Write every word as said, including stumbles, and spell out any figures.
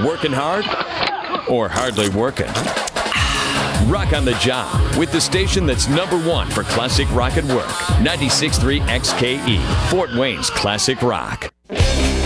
Working hard or hardly working? Rock on the job with the station that's number one for classic rock at work. ninety-six point three X K E, Fort Wayne's Classic Rock.